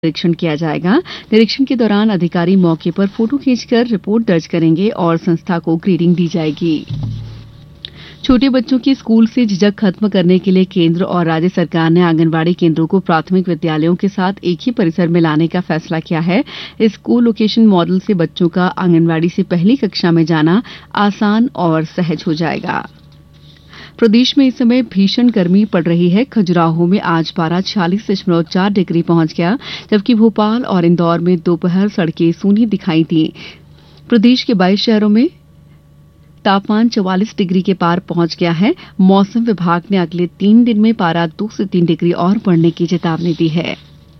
निरीक्षण किया जाएगा। निरीक्षण के दौरान अधिकारी मौके पर फोटो खींचकर रिपोर्ट दर्ज करेंगे और संस्था को ग्रेडिंग दी जाएगी। छोटे बच्चों की स्कूल से झिझक खत्म करने के लिए केंद्र और राज्य सरकार ने आंगनबाड़ी केंद्रों को प्राथमिक विद्यालयों के साथ एक ही परिसर में लाने का फैसला किया है। इस को लोकेशन मॉडल से बच्चों का आंगनबाड़ी से पहली कक्षा में जाना आसान और सहज हो जाएगा। प्रदेश में इस समय भीषण गर्मी पड़ रही है। खजुराहो में आज पारा 46.4 डिग्री पहुंच गया, जबकि भोपाल और इंदौर में दोपहर सड़कें सूनी दिखाई दी। प्रदेश के 22 शहरों में तापमान 44 डिग्री के पार पहुंच गया है। मौसम विभाग ने अगले 3 दिन में पारा 2 से 3 डिग्री और बढ़ने की चेतावनी दी है।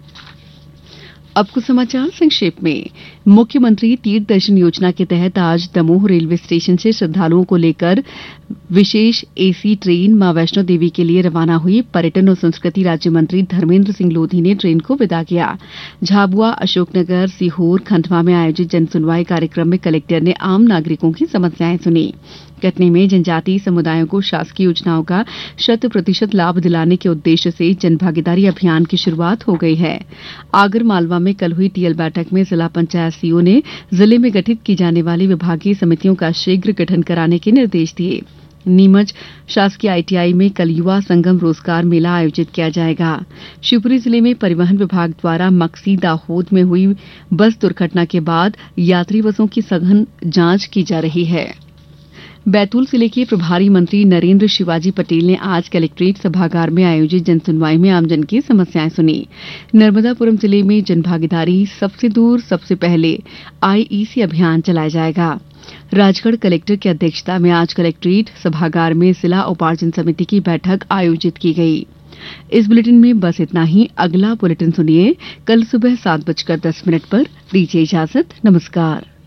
अब कुछ समाचार संक्षेप में। मुख्यमंत्री तीर्थ दर्शन योजना के तहत आज दमोह रेलवे स्टेशन से श्रद्धालुओं को लेकर विशेष एसी ट्रेन मां वैष्णो देवी के लिए रवाना हुई। पर्यटन और संस्कृति राज्य मंत्री धर्मेंद्र सिंह लोधी ने ट्रेन को विदा किया। झाबुआ, अशोकनगर, सीहोर, खंडवा में आयोजित जनसुनवाई कार्यक्रम में कलेक्टर ने आम नागरिकों की समस्याएं सुनी। कटनी में जनजातीय समुदायों को शासकीय योजनाओं का 100% लाभ दिलाने के उद्देश्य से जनभागीदारी अभियान की शुरुआत हो गई है। आगर मालवा में कल हुई टीएल बैठक में जिला पंचायत सीओ ने जिले में गठित की जाने वाली विभागीय समितियों का शीघ्र गठन कराने के निर्देश दिए। नीमच शासकीय आईटीआई में कल युवा संगम रोजगार मेला आयोजित किया जाएगा। शिवपुरी जिले में परिवहन विभाग द्वारा मक्सी दाहोद में हुई बस दुर्घटना के बाद यात्री बसों की सघन जांच की जा रही है। बैतूल जिले के प्रभारी मंत्री नरेंद्र शिवाजी पटेल ने आज कलेक्ट्रेट सभागार में आयोजित जनसुनवाई में आमजन की समस्याएं सुनी। नर्मदापुरम जिले में जनभागीदारी सबसे दूर सबसे पहले आईईसी अभियान चलाया जाएगा। राजगढ़ कलेक्टर की अध्यक्षता में आज कलेक्ट्रेट सभागार में जिला उपार्जन समिति की बैठक आयोजित की गई। इस बुलेटिन में बस इतना ही। अगला बुलेटिन सुनिए कल सुबह 7:10 पर। दीजिए इजाजत। नमस्कार।